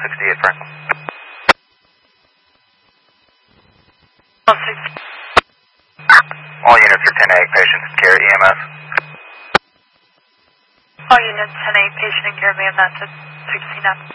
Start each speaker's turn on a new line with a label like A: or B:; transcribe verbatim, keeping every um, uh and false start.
A: sixty-eight, Frank. All units are ten eight, patients in care, E M S.
B: All units ten eight, patient in care, E M S at sixty-nine.